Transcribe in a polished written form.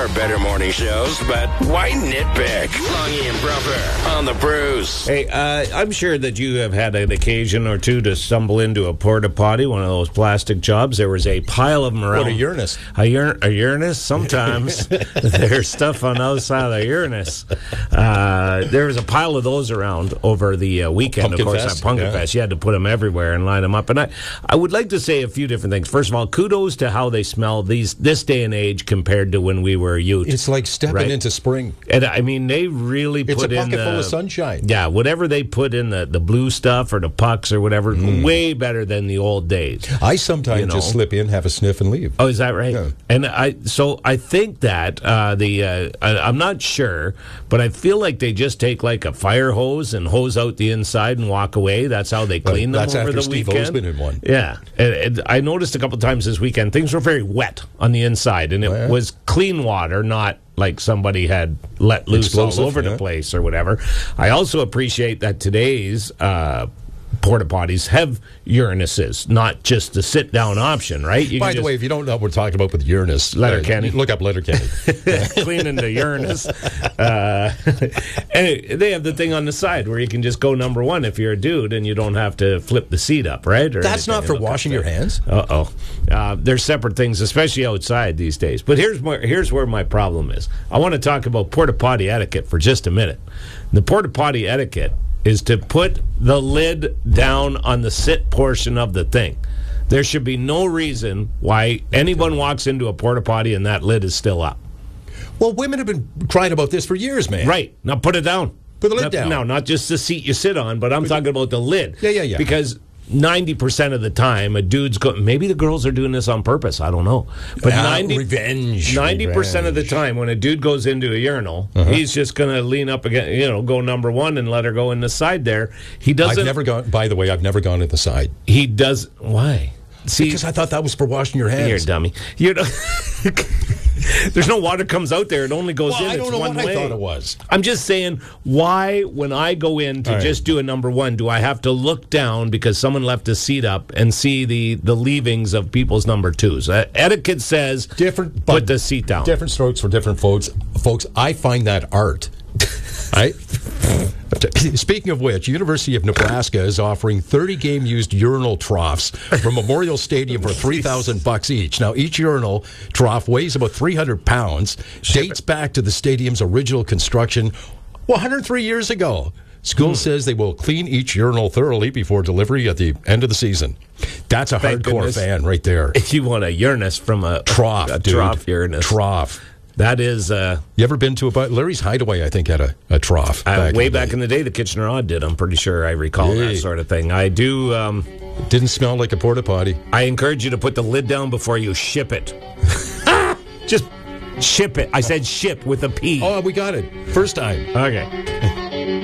are better morning shows, but why nitpick? Longy and Brumper on the Bruce. Hey, I'm sure that you have had an occasion or two to stumble into a porta potty, one of those plastic jobs. There was a pile of them around. What, a Uranus? A Uranus? Sometimes there's stuff on the other side of the Uranus. There was a pile of those around over the weekend, Pumpkin of course, Fest, at Pumpkin Fest. You had to put them everywhere and line them up. And I would like to say a few different things. First of all, kudos to how they smell this day and age compared to when we were youth. It's like stepping into spring. And I mean, they really It's put a in bucket full of sunshine. Yeah, whatever they put in the blue stuff or the pucks or whatever, way better than the old days. I sometimes just slip in, have a sniff, and leave. Oh, is that right? Yeah. And I think that I'm not sure, but I feel like they just take like a fire hose and hose out the inside and walk away. That's how they clean them That's over after the Steve weekend. O's been in one. Yeah, and I noticed a couple times this weekend things were very wet on the inside, and it was clean water, not like somebody had let loose Explosive, all over the place or whatever. I also appreciate that today's porta potties have Uranuses, not just the sit down option, right? You By the way, if you don't know what we're talking about with Uranus, Letterkenny. look up Letterkenny. cleaning the Uranus. And they have the thing on the side where you can just go number one if you're a dude and you don't have to flip the seat up, right? Or That's not for washing your hands. There's separate things, especially outside these days. But here's where my problem is. I want to talk about porta potty etiquette for just a minute. The porta potty etiquette is to put the lid down on the sit portion of the thing. There should be no reason why anyone walks into a porta potty and that lid is still up. Well, women have been crying about this for years, man. Right. Now put it down. Put the lid down. No, not just the seat you sit on, but I'm talking about the lid. Yeah. Because 90% of the time, a dude's maybe the girls are doing this on purpose. I don't know. But revenge. 90% of the time, when a dude goes into a urinal, he's just going to lean up again, go number one and let her go in the side there. He doesn't. I've never gone. By the way, I've never gone to the side. He does. Why? See, because I thought that was for washing your hands. You're a dummy. There's no water comes out there. It only goes in. I don't know one what way. I thought it was. I'm just saying, why, when I go in to just do a number one, do I have to look down because someone left a seat up and see the leavings of people's number twos? Etiquette says put the seat down. Different strokes for different folks. Folks, I find that art. Speaking of which, University of Nebraska is offering 30 game-used urinal troughs from Memorial Stadium for $3,000 each. Now, each urinal trough weighs about 300 pounds, dates back to the stadium's original construction 103 years ago. School says they will clean each urinal thoroughly before delivery at the end of the season. That's a hardcore fan right there. If you want a Uranus from a trough, a dude. Trough Uranus. Trough. That is... you ever been to Larry's Hideaway, I think, had a trough. Way back in the day, the Kitchener Odd did. I'm pretty sure I recall that sort of thing. I do... It didn't smell like a porta potty. I encourage you to put the lid down before you ship it. Just ship it. I said ship with a P. Oh, we got it. First time. Okay.